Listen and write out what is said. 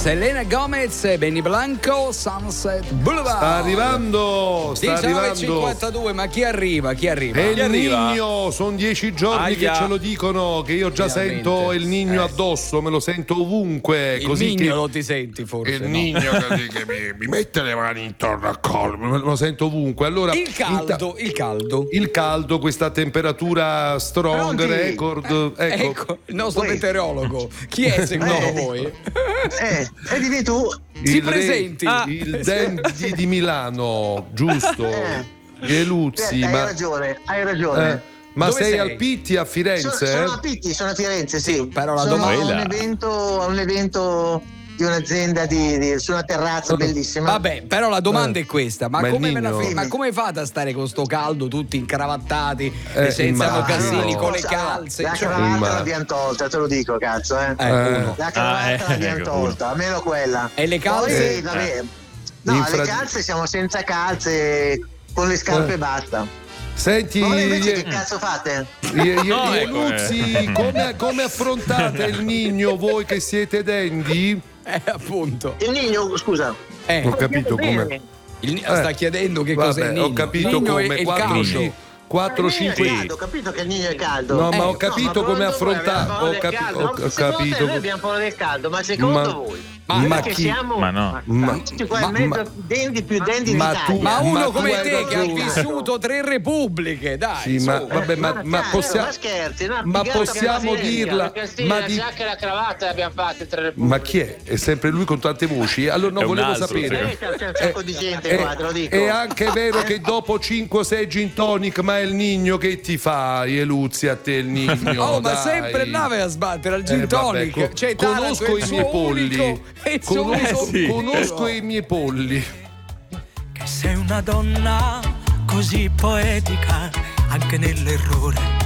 Selena Gomez e Benny Blanco, Sunset Boulevard. Sta arrivando. 19:52, ma chi arriva? È il Niño, sono 10 giorni che ce lo dicono, che io già sento il Niño addosso, me lo sento ovunque. Il così Niño che lo ti senti forse? il Niño che mi mette le mani intorno al collo, me lo sento ovunque. Allora, Il caldo, questa temperatura strong, Pronti? record. Ecco, il nostro meteorologo. Chi è secondo voi? E dimmi tu. Si presenti. Il Dandy di Milano, giusto? Geluzzi, Hai ragione. Ma Dove sei al Pitti a Firenze? Sono a Pitti, sono a Firenze, sì. Però la sono domanda a un evento di un'azienda su una terrazza bellissima. Vabbè, però la domanda è questa: ma ma come fate a stare con sto caldo tutti incravattati, senza immagino. mocassini, con le calze? La cravatta l'abbiamo tolta, te lo dico, cazzo, La cravatta l'abbiamo tolta, almeno quella. E le calze? Poi, vabbè. No, le calze siamo senza calze, con le scarpe e basta. Senti, ma voi invece che cazzo fate? Luzzi, come affrontate il Niño voi che siete Dandy? Appunto. Il Niño, scusa. Ho capito come. Sta chiedendo che cos'è il Niño. Ho capito Niño come 4-5. Ho capito che il Niño è caldo. No, ma ho capito come affrontare. Ho capito. Noi abbiamo paura del caldo, ma secondo voi? Ma chi? Siamo tutti qua in mezzo più dendi d'Italia. Ma uno come tu hai te che ha ragione. vissuto 3 repubbliche, dai. Sì, ma possiamo. scherzi, Ma possiamo dirla. Ma anche la cravatta l'abbiamo fatta 3 repubbliche. Ma chi è? È sempre lui con tante voci? Allora non volevo sapere. C'è un sacco di gente qua, te lo dico. È anche vero che dopo 5-6 gin tonic, ma è il Niño che ti fa, Eluzzi, a te il Niño. Oh, ma dai. sempre nave a sbattere al gin tonic. Cioè, conosco i miei polli. Conosco i miei polli. Che sei una donna così poetica, anche nell'errore